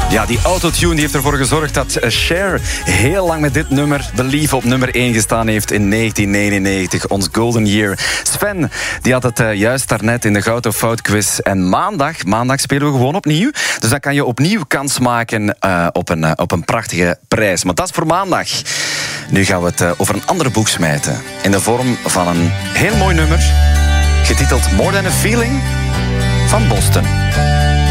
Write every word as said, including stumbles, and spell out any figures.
Ja, die autotune die heeft ervoor gezorgd dat Cher heel lang met dit nummer Believe op nummer één gestaan heeft in negentien negenennegentig, ons golden year. Sven, die had het uh, juist daarnet in de Goud of Fout quiz. En maandag, maandag spelen we gewoon opnieuw. Dus dan kan je opnieuw kans maken uh, op, een, uh, op een prachtige prijs. Maar dat is voor maandag. Nu gaan we het uh, over een ander boek smijten. In de vorm van een heel mooi nummer, getiteld More Than a Feeling van Boston.